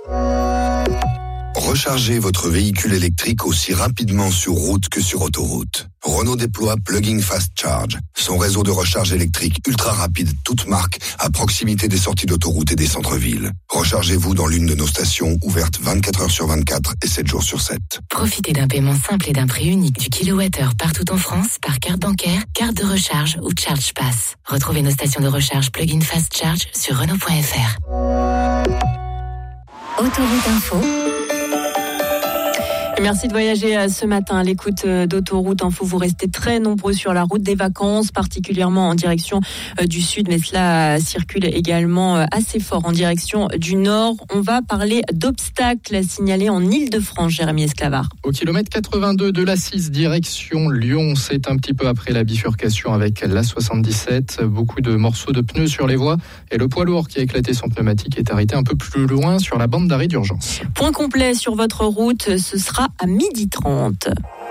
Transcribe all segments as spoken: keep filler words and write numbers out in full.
Rechargez votre véhicule électrique aussi rapidement sur route que sur autoroute. Renault déploie Plug-in Fast Charge, son réseau de recharge électrique ultra rapide, toute marque, à proximité des sorties d'autoroute et des centres-villes. Rechargez-vous dans l'une de nos stations ouvertes vingt-quatre heures sur vingt-quatre et sept jours sur sept. Profitez d'un paiement simple et d'un prix unique du kilowattheure partout en France par carte bancaire, carte de recharge ou Charge Pass. Retrouvez nos stations de recharge Plug-in Fast Charge sur Renault point F R. Autoroute Info. Merci de voyager ce matin à l'écoute d'Autoroute Info. Vous restez très nombreux sur la route des vacances, particulièrement en direction du sud, mais cela circule également assez fort en direction du nord. On va parler d'obstacles signalés en Île-de-France, Jérémy Esclavard. Au kilomètre quatre-vingt-deux de l'A six, direction Lyon, c'est un petit peu après la bifurcation avec l'A soixante-dix-sept. Beaucoup de morceaux de pneus sur les voies et le poids lourd qui a éclaté son pneumatique est arrêté un peu plus loin sur la bande d'arrêt d'urgence. Point complet sur votre route, ce sera à midi trente.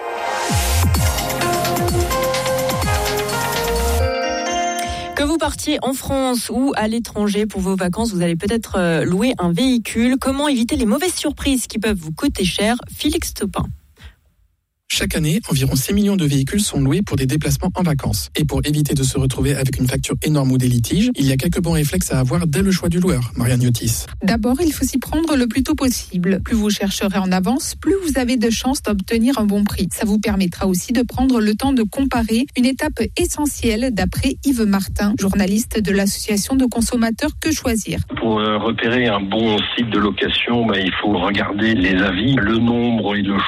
Que vous partiez en France ou à l'étranger pour vos vacances, vous allez peut-être louer un véhicule. Comment éviter les mauvaises surprises qui peuvent vous coûter cher? Félix Topin. Chaque année, environ six millions de véhicules sont loués pour des déplacements en vacances. Et pour éviter de se retrouver avec une facture énorme ou des litiges, il y a quelques bons réflexes à avoir dès le choix du loueur. Marianne Yotis. D'abord, il faut s'y prendre le plus tôt possible. Plus vous chercherez en avance, plus vous avez de chances d'obtenir un bon prix. Ça vous permettra aussi de prendre le temps de comparer, une étape essentielle d'après Yves Martin, journaliste de l'association de consommateurs Que Choisir. Pour repérer un bon site de location, bah, il faut regarder les avis, le nombre et le